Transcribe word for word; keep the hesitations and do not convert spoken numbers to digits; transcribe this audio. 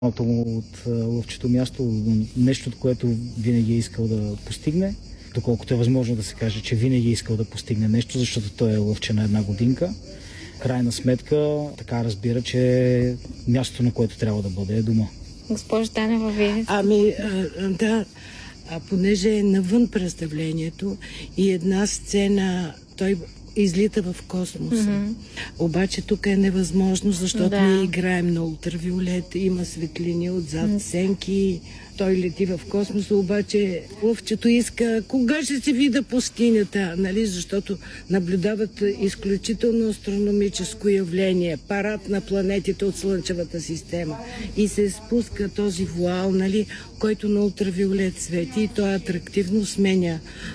От лъвчето място, нещо, от което винаги е искал да постигне, доколкото е възможно да се каже, че винаги е искал да постигне нещо, защото той е лъвче на една годинка. Крайна сметка, така разбира, че мястото, на което трябва да бъде, е дома. Госпожо Танева, вие? Ами, а, да, а понеже е навън представлението и една сцена, той излита в космоса. Mm-hmm. Обаче тук е невъзможно, защото да. Ние играем на ултравиолет, има светлини отзад, mm-hmm. сенки, той лети в космоса, обаче лъвчето иска кога ще се вида пустинята, нали, защото наблюдават изключително астрономическо явление, парад на планетите от Слънчевата система и се спуска този вуал, нали, който на ултравиолет свети и той атрактивно сменя